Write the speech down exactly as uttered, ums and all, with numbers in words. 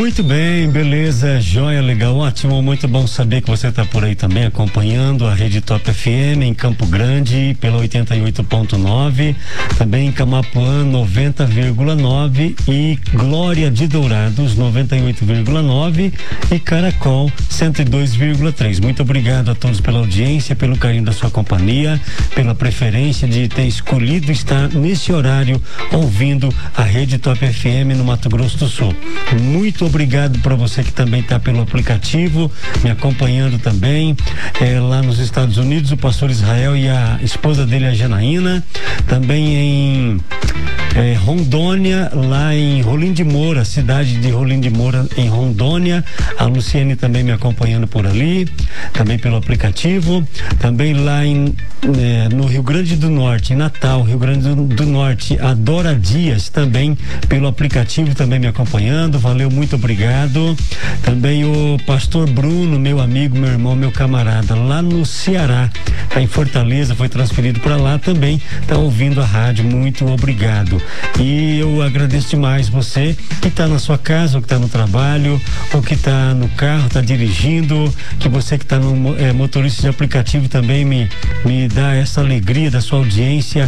Muito bem, beleza, joia, legal, ótimo, muito bom saber que você está por aí também acompanhando a Rede Top F M em Campo Grande pela oitenta e oito ponto nove, também em Camapuã noventa vírgula nove e Glória de Dourados noventa e oito vírgula nove e Caracol cento e dois vírgula três. Muito obrigado a todos pela audiência, pelo carinho da sua companhia, pela preferência de ter escolhido estar nesse horário ouvindo a Rede Top F M no Mato Grosso do Sul. Muito obrigado para você que também está pelo aplicativo, me acompanhando também, é, lá nos Estados Unidos, o pastor Israel e a esposa dele, a Janaína, também em é, Rondônia, lá em Rolim de Moura, cidade de Rolim de Moura, em Rondônia, a Luciene também me acompanhando por ali, também pelo aplicativo, também lá em, é, no Rio Grande do Norte, em Natal, Rio Grande do, do Norte, a Dora Dias também pelo aplicativo também me acompanhando, valeu, muito obrigado. Também o pastor Bruno, meu amigo, meu irmão, meu camarada, lá no Ceará, tá em Fortaleza, foi transferido para lá também, tá ouvindo a rádio, muito obrigado. E eu agradeço demais você que tá na sua casa, ou que tá no trabalho, ou que tá no carro, tá dirigindo, que você que tá no é, motorista de aplicativo também me, me dá essa alegria da sua audiência